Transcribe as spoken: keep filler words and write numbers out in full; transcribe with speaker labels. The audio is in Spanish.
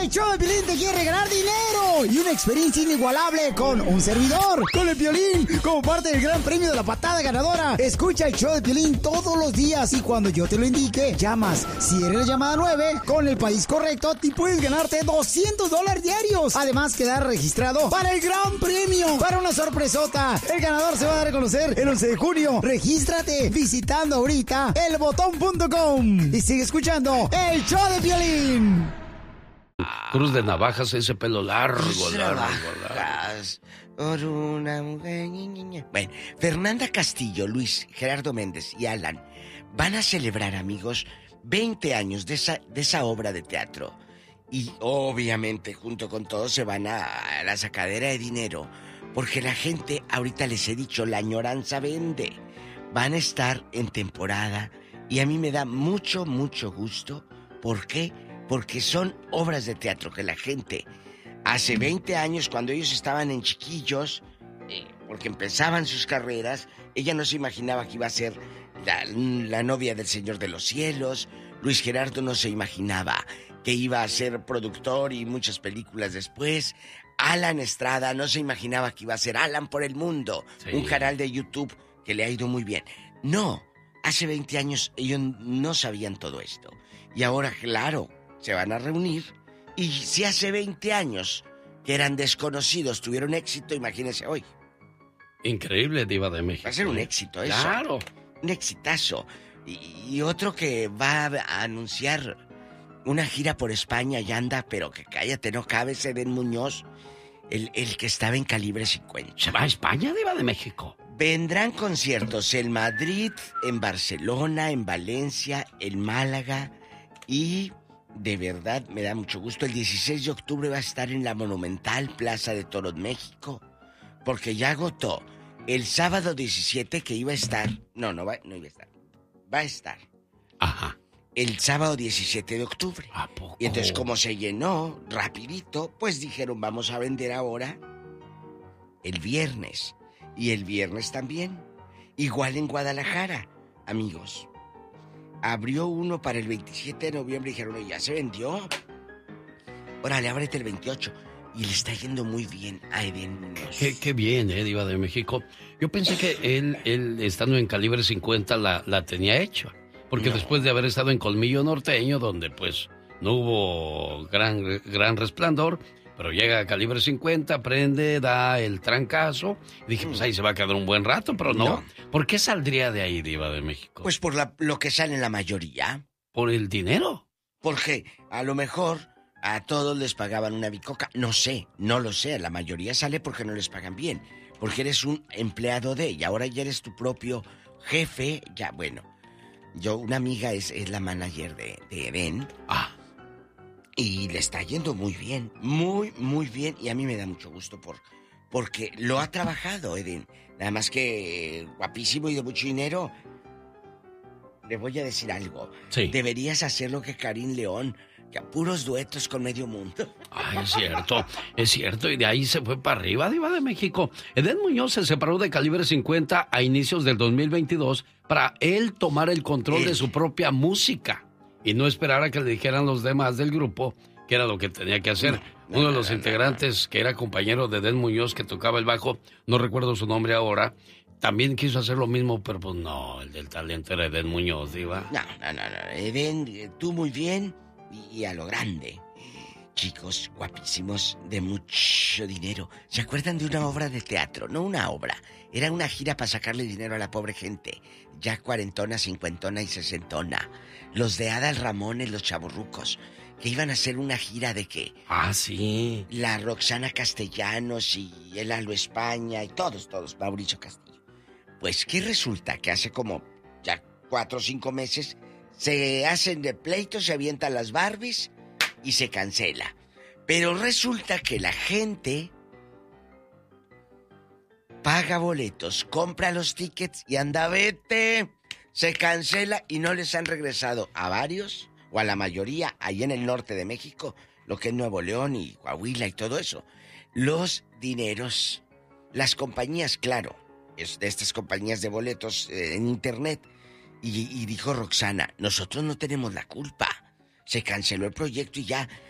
Speaker 1: El show de Piolín te quiere regalar dinero y una experiencia inigualable con un servidor, con el Piolín, como parte del gran premio de la patada ganadora. Escucha el show de Piolín todos los días y cuando yo te lo indique, llamas. Si eres la llamada nueve, con el país correcto, te puedes ganarte doscientos dólares diarios. Además, quedar registrado para el gran premio, para una sorpresota. El ganador se va a dar a conocer el once de junio. Regístrate visitando ahorita el botón punto com y sigue escuchando el show de Piolín.
Speaker 2: Cruz de navajas, ese pelo largo, largo, largo.
Speaker 3: Por una mujer. Bueno, Fernanda Castillo, Luis Gerardo Méndez y Alan van a celebrar, amigos, veinte años de esa, de esa obra de teatro. Y obviamente, junto con todos, se van a, a la sacadera de dinero. Porque la gente, ahorita les he dicho, la añoranza vende. Van a estar en temporada. Y a mí me da mucho, mucho gusto. ¿Por qué? Porque son obras de teatro que la gente, hace veinte años, cuando ellos estaban en chiquillos, eh, porque empezaban sus carreras, ella no se imaginaba que iba a ser la, la novia del Señor de los Cielos. Luis Gerardo no se imaginaba que iba a ser productor y muchas películas después. Alan Estrada no se imaginaba que iba a ser Alan por el Mundo, sí. Un canal de YouTube que le ha ido muy bien. No, hace veinte años ellos no sabían todo esto. Y ahora, claro, se van a reunir. Y si hace veinte años que eran desconocidos tuvieron éxito, imagínense hoy.
Speaker 2: Increíble, Diva de México.
Speaker 3: Va a ser un éxito eso.
Speaker 2: Claro.
Speaker 3: Un exitazo. Y, y otro que va a anunciar una gira por España y anda, pero que cállate, no cabe, Eden Muñoz, el, el que estaba en Calibre cincuenta.
Speaker 2: ¿Se va a España, Diva de México?
Speaker 3: Vendrán conciertos en Madrid, en Barcelona, en Valencia, en Málaga y... De verdad, me da mucho gusto. El dieciséis de octubre va a estar en la Monumental Plaza de Toros, México. Porque ya agotó. El sábado diecisiete que iba a estar... No, no, va, no iba a estar. Va a estar.
Speaker 2: Ajá.
Speaker 3: El sábado diecisiete de octubre.
Speaker 2: ¿A poco?
Speaker 3: Y entonces, como se llenó rapidito, pues dijeron, vamos a vender ahora el viernes. Y el viernes también. Igual en Guadalajara, amigos. Abrió uno para el veintisiete de noviembre y dijeron, ya se vendió. Órale, ábrete el veintiocho. Y le está yendo muy bien a Eden Muñoz.
Speaker 2: Qué, qué bien, eh, Diva de México. Yo pensé que él, él estando en Calibre cincuenta, la, la tenía hecha. Porque no. Después de haber estado en Colmillo Norteño, donde pues no hubo gran, gran resplandor, pero llega a Calibre cincuenta, prende, da el trancazo. Y dije, pues ahí se va a quedar un buen rato, pero no. no. ¿Por qué saldría de ahí, Diva de México?
Speaker 3: Pues por la, lo que sale en la mayoría.
Speaker 2: ¿Por el dinero?
Speaker 3: Porque a lo mejor a todos les pagaban una bicoca. No sé, no lo sé. La mayoría sale porque no les pagan bien. Porque eres un empleado de... Y ahora ya eres tu propio jefe. Ya, bueno. Yo, una amiga es, es la manager de, de Eden.
Speaker 2: Ah.
Speaker 3: Y le está yendo muy bien, muy, muy bien. Y a mí me da mucho gusto por, porque lo ha trabajado, Eden. Nada más que eh, guapísimo y de mucho dinero. Le voy a decir algo.
Speaker 2: Sí.
Speaker 3: Deberías hacer lo que Karim León, que a puros duetos con medio mundo.
Speaker 2: Ay, es cierto, es cierto. Y de ahí se fue para arriba, Diva de México. Eden Muñoz se separó de Calibre cincuenta a inicios del dos mil veintidós para él tomar el control él. de su propia música. Y no esperar a que le dijeran los demás del grupo que era lo que tenía que hacer. No, no, Uno de los no, integrantes, no, no. que era compañero de Eden Muñoz, que tocaba el bajo, no recuerdo su nombre ahora, también quiso hacer lo mismo, pero pues no, el del talento era Eden Muñoz, Diva.
Speaker 3: No, no, no, no. Eden, tú muy bien y a lo grande. Chicos guapísimos de mucho dinero. ¿Se acuerdan de una obra de teatro? No una obra. Era una gira para sacarle dinero a la pobre gente. Ya cuarentona, cincuentona y sesentona. Los de Adal Ramones, los chavorrucos, que iban a hacer una gira de qué.
Speaker 2: Ah, sí.
Speaker 3: La Roxana Castellanos y el Alo España y todos, todos, Mauricio Castillo. Pues que resulta que hace como ya cuatro o cinco meses se hacen de pleito, se avientan las Barbies y se cancela. Pero resulta que la gente paga boletos, compra los tickets y anda, vete. Se cancela y no les han regresado a varios, o a la mayoría, ahí en el norte de México, lo que es Nuevo León y Coahuila y todo eso, los dineros. Las compañías, claro, es de estas compañías de boletos eh, en internet. Y, y dijo Roxana, nosotros no tenemos la culpa. Se canceló el proyecto y ya